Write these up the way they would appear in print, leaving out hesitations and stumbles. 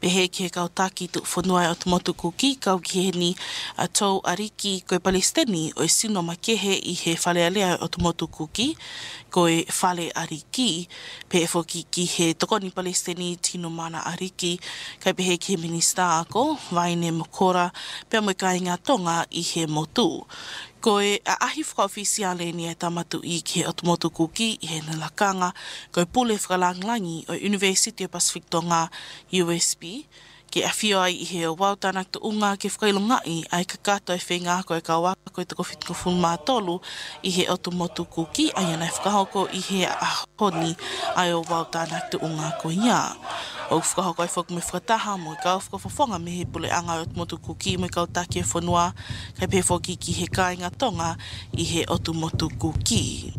Pehe ke kau taki tu whanua o tumotu kuki, kau ki he ni a tau ariki koe Palestini o sino makehe i he whalealea o tumotu kuki, koe whale ariki, pehe foki ki he tokoni Palestini tino mana ariki, kai pehe ki he minista ako, Vaine Mokora, pea mo ka inga tonga i he motu. Koe a ahi whakaofisiale ni e tamatu i ki he otomotu kuki i he nalakanga, koe pule whakalanglangi o University of Pacific Tonga USP, ke a whio ai i he o wautanak tu unga ke whakailongai ai ka kato e whenga koe ka waka koe te kowhitiko whulma tolu i he otomotu kuki ai anai whakahoko i he a honi ai o wautanak tu unga ko ia. O whakahoko ai whaku me whakataha mo i kau whakawhawhonga me he pule anga o otomotu kuki mo i kau taki e whanua kai pe whoki ki he kāinga tonga i he otomotu kuki.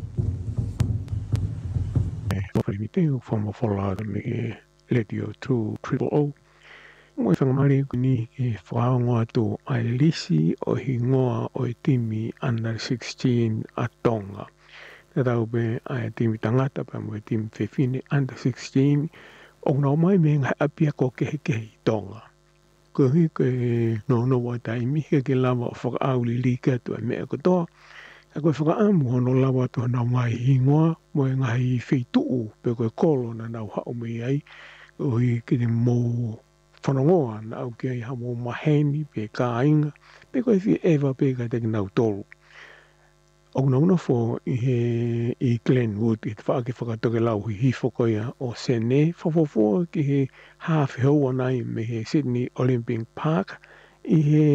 Whawharimite o whamawhala me Radio 2 Triple O. Mo i whangamari kuni e whaongoa tō ai lisi o hi ngoa o i timi under 16 a Tonga. Te tau pe ai timi tangata pa mo i timi whewhine under 16 o nao mai me ngai apia ko kehe kehe i Tonga. Ko hui koe no wa taimi ke lava o whakaauli lika tu e mea kotoa. A koe whakaamu hono lawa tu nao mai hingoa mo e ngai wheituu pe koe kolo na nau hao mei ai. O hi ke te mō whanongoa na au ki ai hamo maheni pe kāinga pe koe whi ewa pe ka te nau tolu. O nauna fo i Glenwood i te whaake whakatoke lau hi hifokoia o Sene whawhawhua ki he half hoa nei me he Sydney Olympic Park i he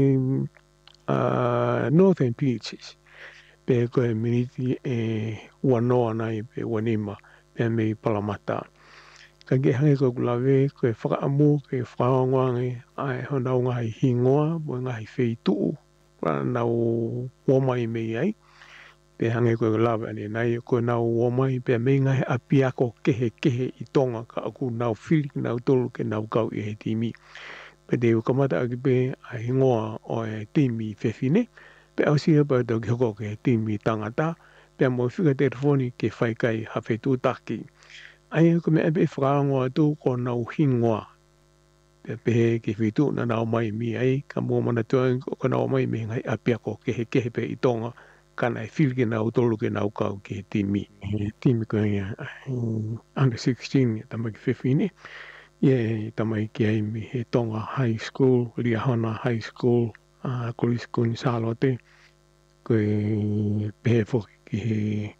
Northern Beaches. Pe koe miniti e wanoa nei pe wanima pe me Palamata. Ka ke hange koe kulawe koe whakaamu ke whaongoange ai honau ngai hingoa mo ngai wheituu rana nau womai mei ai. Pe hange koe kulawe ane nei koe nau womai pe mei ngai apiako kehe i Tonga ka aku nau whili nau tolu ke nau kau i he timi. Pe te ukamata aki pe a hingoa o e timi whewhine. Pe au siya pa tau ki hoko ke timi tangata. Pe mo whika telefoni ke whaikai hawhetu taki. Ai ko me ebe whakaangoa tū ko nau hingoa. Pe pehe ke whitu na nau mai mi ai. Ka mua mana tua ko nau mai mi ngai apia ko kehe pe i Tonga. Kana e whili ke nau tolu ke nau kau ke timi. Timi ko ia under 16 tamai ki whewhine. Ie tamai ki ai mi he Tonga High School, Liahona High School, Koliskun Salote. Koe pehe whoki ki he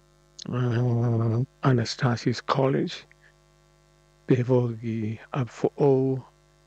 Anastasius College, Pevogi Abfo'o,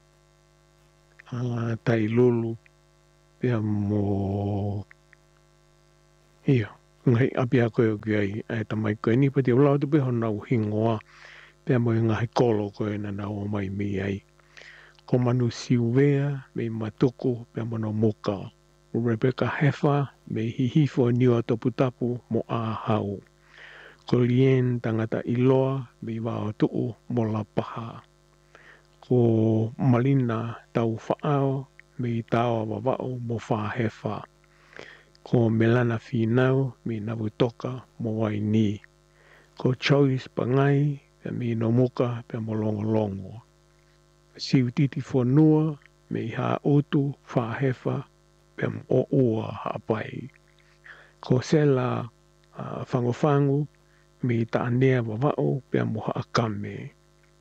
Tailulu, pia mo ia, ngai apia koe o ki ai tamai koe ni pati ulau tu peho nau hingoa, pia mo ngai kolo koe na nau mai mi ai. Ko manu siuwea, me matuku, pia mo no moka. Rebecca Heffa, me hihifo niwa toputapu mo a hau. Ko lien tangata iloa me wao tuu mo la paha. Ko malina tau whaao me tau wawao mo whahefa. Ko melana whinau me navutoka mo waini. Ko choice pangai me no muka pe mo longo. Siutiti whanua me ha otu whahefa pe mo ua hapai. Ko sela whangofangu me taanea wawao pia moha akame.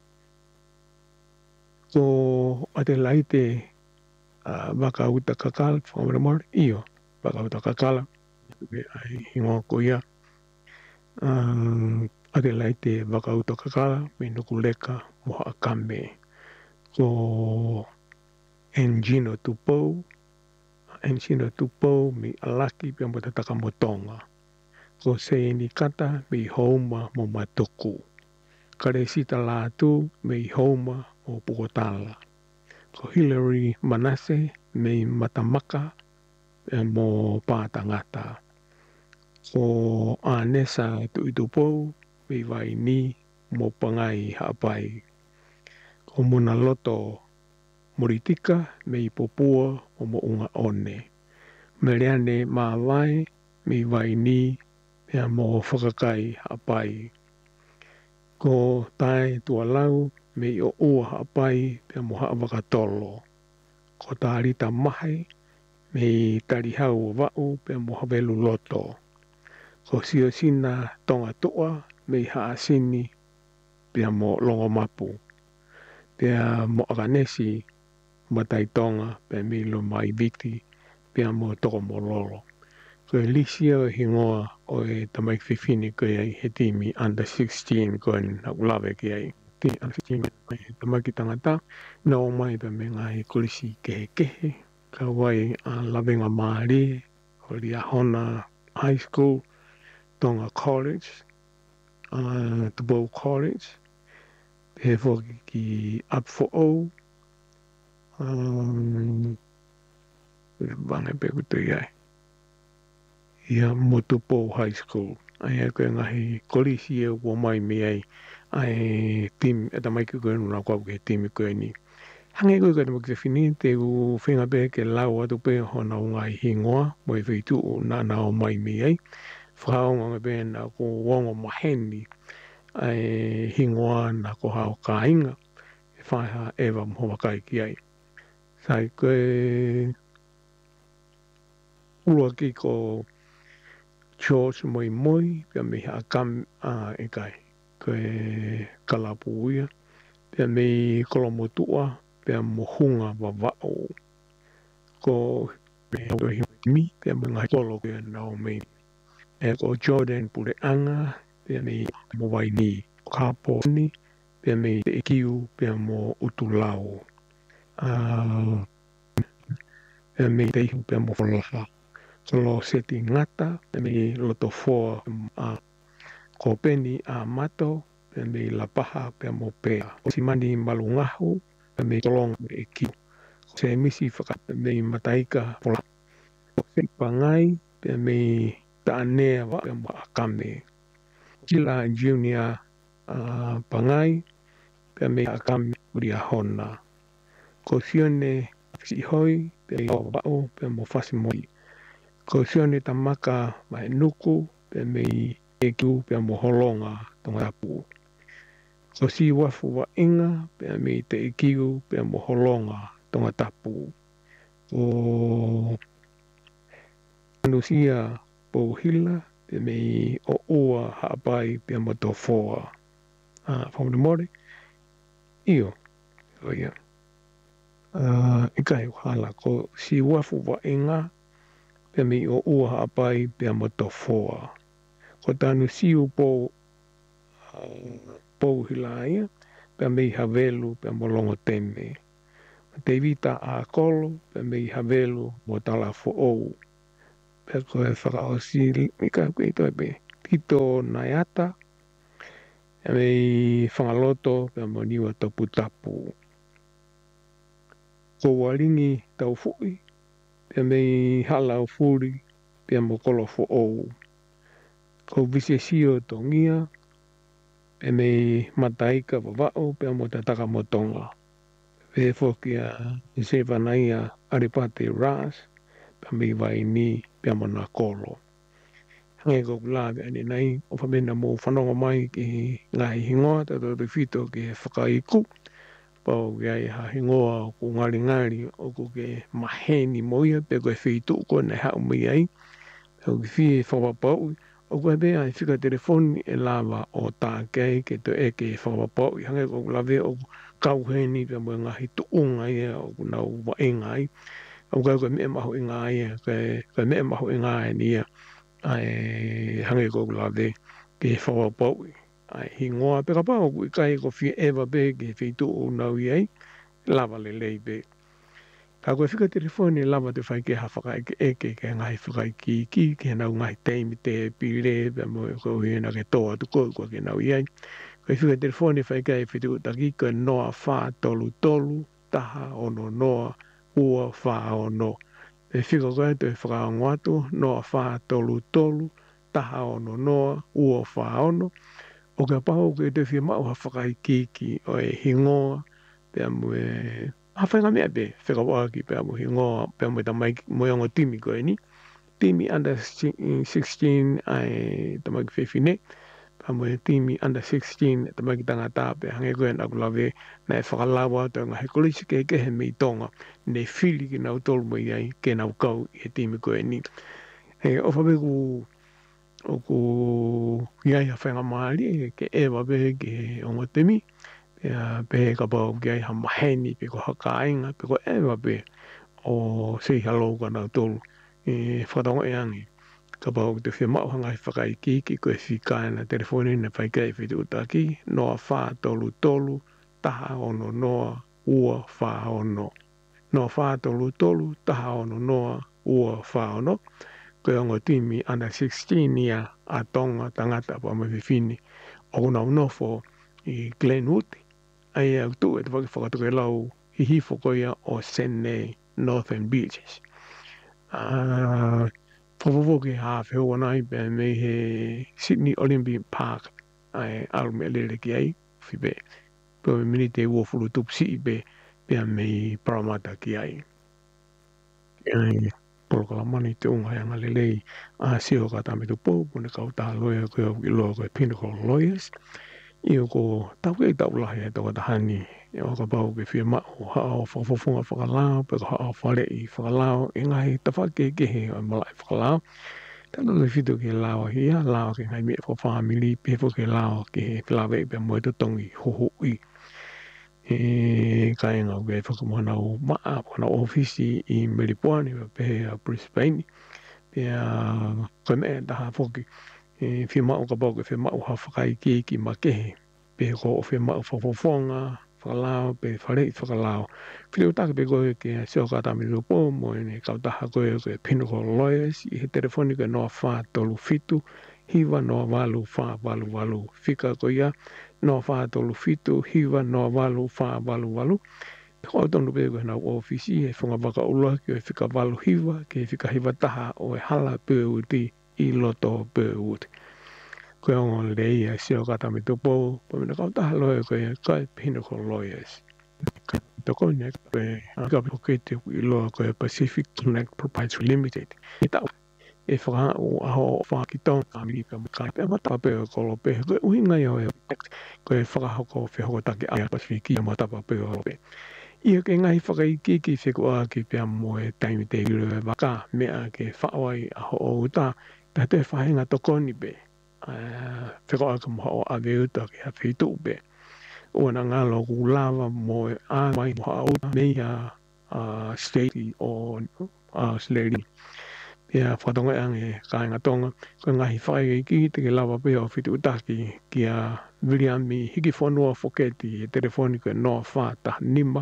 Ko ate laite waka uta kakala, whakamuramori, iyo, waka uta kakala, hingoa ko ia. Ate laite waka uta kakala, me nukuleka moha akame. Ko Engino Tupou, me alaki pia mo tataka motonga. Ko se ni kata me homa mo matoku. Kare sita latu me homa mo Pukotala. Ko Hillary Manase me matamaka mo Patangata. Ko Anesa Tuitupou me waini mo pangai hapai. Ko Munaloto Moritika me Popua mo unga one. Meleane Mawai me waini pia mo whakakai hapai. Ko tae tua lau me i o ua haapai pia mo haa wakatolo. Ko tā rita mahe me i tari hau o wau pia mo hawelu loto. Ko sio sina tonga toa me i haa sini pia mo longo mapu. Pia mo akanesi matai tonga pia me lo mai viti pia mo toko mo lolo. Ko e lisia o hingoa o e tamaik whiwhini ko e he timi under 16 ko e na ulawe ki ai. Ti under 16 e tamaki tangata na o mai pia me ngā he kulisi kehe kehe. Ka wai a lawenga maari o ria Hona High School, Tonga College, Tubou College, he whoki ki Up for O, wange peku tui ai. Ia Motupo High School. Ai e koe ngahi kolisi e ua mai me ai. Ai tim, e tamai ki koe nuna kua ke timi koe ni. Hange koe koe tamaki te whini, te u whenga pe ke lau atu pe hona o ngai hingoa, mo i whitu o na o mai me ai. Whakaonga me pe na ko wongo maheni, ai hingoa na ko hao ka inga, e whaiha ewa mhoa kai ki ai. Sai koe ulua ki ko George moi moi, pia me ha kam e kai, koe kalapuia, pia me kolomotua, pia mohunga wawao, ko mi, pia me ngai kolo pia nao me. E ko Jordan pure anga, pia me mo waini, kapo ni, pia me te ikiu, pia mo utulau. Pia me te ihu, pia mo whalaha. Solo seti ngata, me loto foa ko peni a mato, me la paha pe mo pea. O si mani malungahu, me tolong e ki. Se misi whaka me mataika pola. O se pangai, pe me taanea wa pe mo akame. Kila junior pangai, pe me akame uria hona. Ko sione si hoi, pe o wao, pe mo fasi moi. Ko sione tamaka mai nuku, pe me e kiu pe mo holonga tonga apu. Ko si wafu wa inga, pe me te e kiu pe mo holonga tonga tapu. Ko anusia po hila, pe me o ua haapai pe mo tofoa. From the morning, iyo. So yeah. Ikai hala ko si wafu wa inga, pe me o ua haapai pe mo tofoa. Ko tanu siu po hilai, pe me havelu pe mo longo teme. Te vita a kolo, pe me havelu mo tala fo ou. Pe ko e whakaosi, mika koe ito e pe. Tito naiata, pe me whangaloto pe mo niwa topu tapu. Ko waringi tau fui, pe me hala o furi, pe mo kolo fo ou. Ko vise sio tongia, pe me mataika wawao, pe mo tataka motonga. Pe fokia se wanaia aripate ras, pe me vai ni, pe mo na kolo. Hange ko kulawe ane nai, o whamena mo whanonga mai ki ngai hingoa, tato te whito ke whakaiku, pao ki ai ha hingoa ko ngari ngari, o ko ke maheni moia, pe koe whitu ko nei hau mai ai, pe ko ki whawapau, o koe be ai whika telefoni e lawa o tā kei ke to e ke whawapau, hange ko kulawe o kauheni, pe mo ngahi tuunga ia, o nau wa ingai, o koe me maho ingai, koe me maho ingai ni ia, ai hange ko kulawe ke whawapau, ai hingoa pe kapa o kui kai ko fie ewa be ke whitu o nau iei, lava le lei be. Ka koe whika telefoni lava te whai ke hawhaka eke ke ngai whakai ki ke nau ngai teimi te pire, pe mo ko hina ke toa tu koe koe ke nau iei. Koe whika telefoni whai ke whitu taki koe noa wha tolu tolu, taha ono noa, ua wha ono. E whika koe te whakaongo atu, noa wha tolu tolu, taha ono noa, ua wha ono. O ka paho ke te whia mau hawhakai ki o e hingoa, pe amu e hawhainga mea pe, whekawaki pe amu hingoa, pe amu e tamai moiongo timi koe ni. Timi under 16 ai tamai ki whiwhine, mo timi under 16 te mai tangata pe hange koe na kulawe na e whakalawa tau ngā he kolisi ke he mei tonga ne whili ki nau tolu mai ai ke nau kau i he timi koe ni. He ofa ku o ku iai a whenga maari ke e wawe ke ongo temi pe ka pau ki ai ha maheni pe ko hakainga pe ko e wawe o sei halo ka nau tolu whatonga e angi. Ka pau te whi mau hanga i whakai ki koe whikai na telefoni na whaikai whiti utaki noa wha tolu tolu taha ono noa ua wha ono. Noa wha tolu tolu taha ono noa ua wha ono. Koe ongo timi under 16 ia a tonga tangata pa me whiwhini. O kuna unofo i Glenwood. Ai au tu e te whakatuke lau i hifo koia o Sydney Northern Beaches. Whawawake hawhewa nai pe me he Sydney Olympic Park ai alu me lele ki ai whipe. Pua me mini te ua fulu tupu si pe pia me Parramatta ki ai. Ai porokala mani te unga yanga lelei a sio ka tame tu pou pune kauta loya koe au iloa koe Pinnacle Lawyers. Io ko tau kei tau lahi e toka tahani e o ka pau ke whia mao hao whakafofonga whakalao pe ka hao whare i whakalao e ngai tawhake ke he o malai whakalao tano le whito ke lao hia lao ke ngai mea whawhamili pefo ke lao ke he lawe pe moe to tongi hoho i ka e ngau ke whakamana o maa pana ofisi i Melipuani pe a Brisbane pe a koe mea taha whoki whia mao ka pau ke whia mao ha whakai ki makehe pe ko o whia mao whafofonga whakalao pe wharei whakalao whio take pe koe ke seo katami lupo mo ene kautaha koe koe Pinnacle Lawyers i he telefonika noa wha tolu fitu hiwa noa walu wha walu walu whika koia noa wha tolu fitu hiwa noa walu wha walu walu ko tonu pe koe nau ofisi e whunga waka uloa ke whika walu hiwa ke whika hiwa taha o e hala pe uti i loto pe uti. Koe ongo lei a seo katami tupo, pa mina kautaha loe koe kai Pinnacle Lawyers. Toko nek koe ka pokete i loa koe Pacific Connect Proprietary Limited. E tau e whaka o aho whaki tau Amerika makai pe matapa pe o kolo pe koe uhinga i hoi koe whakahoko whihoko take a Pacific i matapa pe o pe. Ia ke ngai whakaiki ki whikoa ki pia moe taimi te iro e waka mea ke whaawai aho o uta pe te whahenga tokoni pe. Whikoa ka moha o awe uta ki a whitu pe. Ua na ngalo ku lava moe a mai moha o mea state o Slady. Pia whatonga ange kāinga tonga ko ngahi whakaiki te ke lava pe o whitu utaki ki a William hiki whanua whoketi e telefoni koe noa wha taha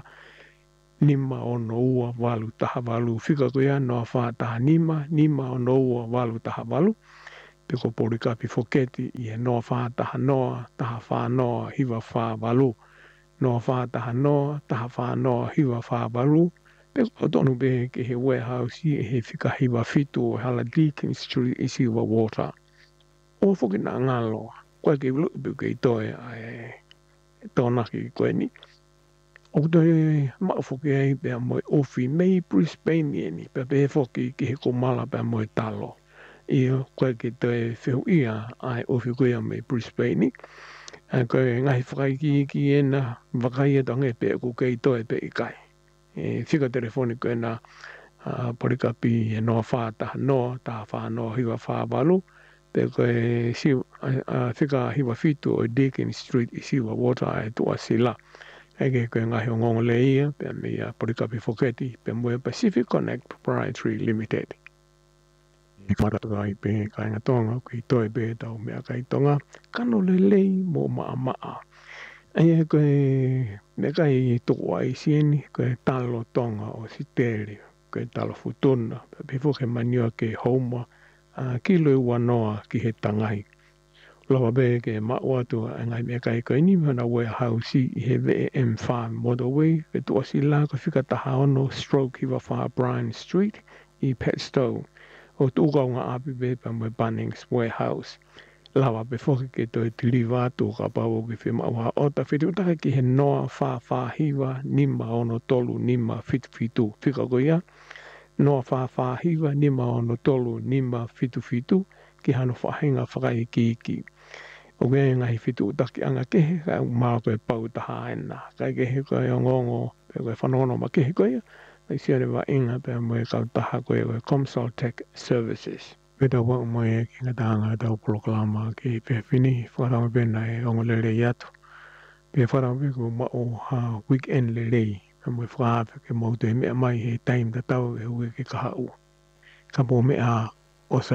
nima ono ua walu taha walu whika koea noa wha taha nima ono ua walu taha walu pe ko porikapi whoketi i he noa wha taha wha noa hiwa wha walu noa wha taha wha noa hiwa wha walu pe ko tonu pe ke he warehouse i he whika hiwa fitu o hala Deakin Street i siwa water o whoki na ngalo koe ke lupu ke itoe ai tōnaki koe ni. O te mauwhoki ai pia moe ofi mei Brisbane ni pia pe whoki ki he komala pia moe talo. Ia koe ke te whihu ia ai ofi koe mei Brisbane ni. Koe ngahi whakaiki ki ena wakai e tange pia ko ke itoe pe i kai. Whika telefoni koe na porikapi e noa wha taha wha noa hiwa wha walu. Pe koe whika hiwa fitu o Deakin Street i siwa water e tua sila. Ege koe ngahi o ngongo le ia, pe mea porikapi whoketi, pe moe Pacific Connect Proprietary Limited. Maratukai pe kainga tonga, kui toi pe tau mea kai tonga, kano le lei mo maa. Aia koe mea kai toko ai sieni, koe talo tonga o siteri, koe talo futuna, pe whoke manioa ke houma, kilo i wanoa ki he tangai. Lawa be ke maua tu ngai me kai koe ni mana warehouse i he VM Farm Motorway ke tu asila ko fika taha ono stroke hiwa wha Bryan Street i Petstow o tu nga api be pa mo Bunnings Warehouse. Lawa be foki ke to tiliva tu ka pau ke fe maua o ta fitu ta ki he noa wha hiwa nima ono tolu nima fitu fika ko ia noa wha hiwa nima ono tolu nima fitu ki hano whahinga whakaiki. O ke ngai fitu taki anga kehe ka maa koe pau taha ena. Kai kehe koe o ngongo pe koe whanono ma kehe koe. Kai siare wa inga pe moe kau taha koe koe Comsoltech Services. Pe tau wau moe ki ngatanga tau polokalama ki pe whini whakarama pena e ongo lele i atu. Pe whakarama pe ko ma o ha weekend lele. Pe moe whakahape ke mau te mea mai he time ta tau e ue ke kaha u. Ka po mea